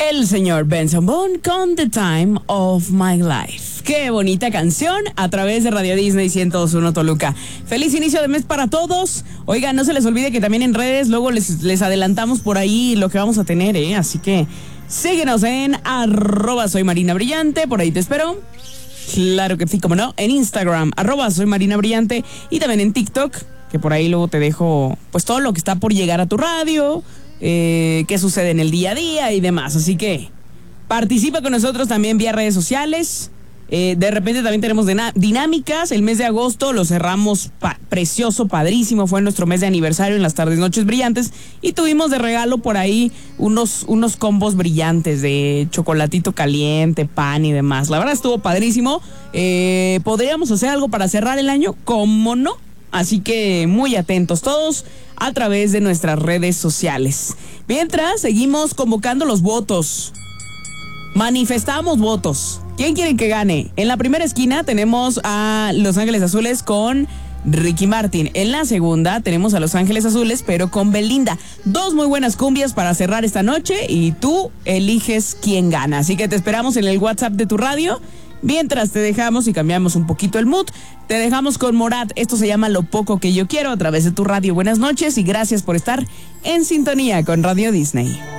El señor Benson Boone con The Time of My Life. Qué bonita canción a través de Radio Disney 102.1 Toluca. Feliz inicio de mes para todos. Oigan, no se les olvide que también en redes luego les adelantamos por ahí lo que vamos a tener, Así que síguenos en @soymarinabrillante, por ahí te espero. Claro que sí, como no, en Instagram, @soymarinabrillante, y también en TikTok, que por ahí luego te dejo pues todo lo que está por llegar a tu radio, qué sucede en el día a día y demás. Así que participa con nosotros también vía redes sociales. De repente también tenemos dinámicas. El mes de agosto lo cerramos precioso, padrísimo. Fue nuestro mes de aniversario en las tardes noches brillantes y tuvimos de regalo por ahí unos combos brillantes de chocolatito caliente, pan y demás. La verdad estuvo padrísimo. ¿Podríamos hacer algo para cerrar el año? ¿Cómo no? Así que muy atentos todos a través de nuestras redes sociales. Mientras, seguimos convocando los votos. Manifestamos votos. ¿Quién quieren que gane? En la primera esquina tenemos a Los Ángeles Azules con Ricky Martin. En la segunda tenemos a Los Ángeles Azules, pero con Belinda. Dos muy buenas cumbias para cerrar esta noche y tú eliges quién gana. Así que te esperamos en el WhatsApp de tu radio. Mientras te dejamos y cambiamos un poquito el mood, te dejamos con Morat. Esto se llama Lo Poco Que Yo Quiero a través de tu radio. Buenas noches y gracias por estar en sintonía con Radio Disney.